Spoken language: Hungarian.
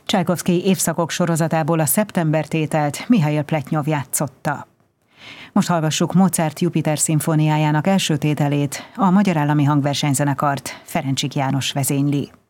Csajkovszky évszakok sorozatából a Szeptember tételt Mihail Pletnyov játszotta. Most hallgassuk Mozart Jupiter szimfóniájának első tételét, a Magyar Állami Hangversenyzenekart Ferencsik János vezényli.